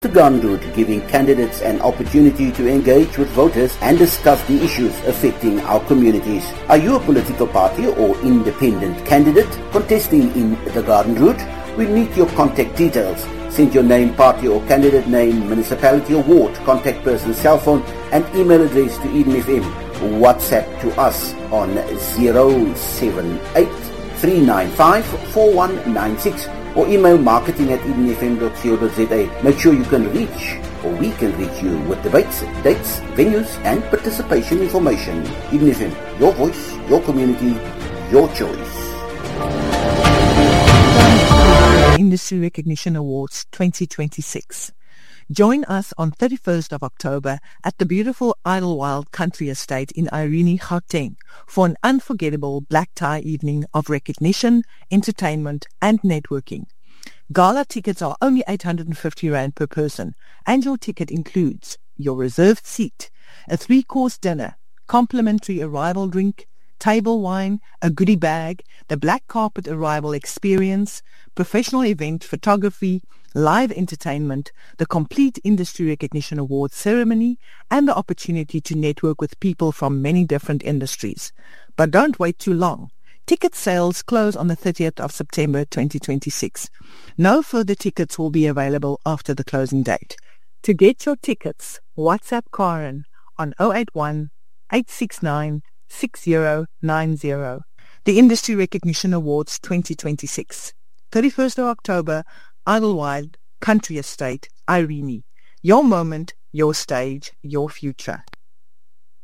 The Garden Route, giving candidates an opportunity to engage with voters and discuss the issues affecting our communities. Are you a political party or independent candidate contesting in the Garden Route? We need your contact details. Send your name, party or candidate name, municipality or ward, contact person, cell phone and email address to Eden FM. WhatsApp to us on 078 395 4196 or email marketing@edenfm.co.za. Make sure you can reach, or we can reach you with debates, dates, venues and participation information. Eden FM, your voice, your community, your choice. Industry Recognition Awards 2026. Join us on 31st of October at the beautiful Idlewild Country Estate in Irene, Gauteng for an unforgettable black tie evening of recognition, entertainment and networking. Gala tickets are only 850 Rand per person and your ticket includes your reserved seat, a 3-course dinner, complimentary arrival drink, table wine, a goodie bag, the black carpet arrival experience, professional event photography, live entertainment, the complete Industry Recognition Awards ceremony, and the opportunity to network with people from many different industries. But don't wait too long. Ticket sales close on the 30th of September 2026. No further tickets will be available after the closing date. To get your tickets, WhatsApp Karen on 081 869 6090. The Industry Recognition Awards 2026. 31st of October, Idlewild Country Estate, Irene. Your moment, your stage, your future.